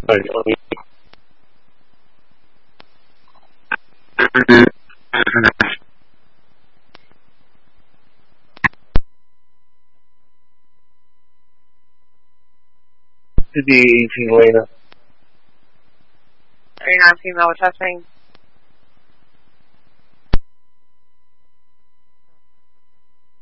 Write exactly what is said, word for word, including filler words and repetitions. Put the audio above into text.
To the eighteen, Lena. thirty-nine female, what's happening?